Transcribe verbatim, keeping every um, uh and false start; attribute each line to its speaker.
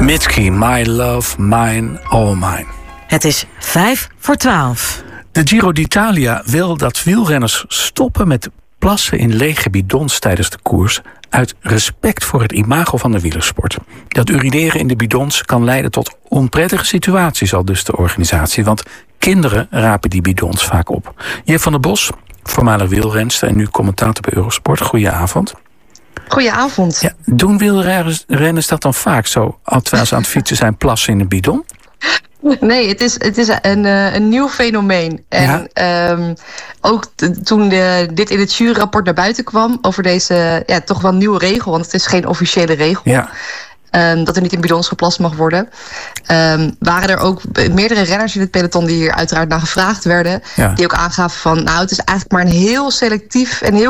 Speaker 1: Mitski, My Love, Mine, All Mine.
Speaker 2: Het is vijf voor twaalf.
Speaker 1: De Giro d'Italia wil dat wielrenners stoppen met plassen in lege bidons tijdens de koers, uit respect voor het imago van de wielersport. Dat urineren in de bidons kan leiden tot onprettige situaties, al dus de organisatie. Want kinderen rapen die bidons vaak op. Jeff van der Bos, voormalig wielrenster en nu commentator bij Eurosport. Goedenavond.
Speaker 3: Goedenavond.
Speaker 1: Ja, doen wielrenners dat dan vaak zo, terwijl ze aan het fietsen zijn, plassen in een bidon?
Speaker 3: Nee, het is, het is een, een nieuw fenomeen. En ja. um, ook t- toen de, dit in het juryrapport naar buiten kwam over deze ja, toch wel nieuwe regel, want het is geen officiële regel. Ja. Um, dat er niet in bidons geplast mag worden. Um, waren er ook meerdere renners in het peloton die hier uiteraard naar gevraagd werden. Ja. Die ook aangaven van, nou, het is eigenlijk maar een heel selectief en heel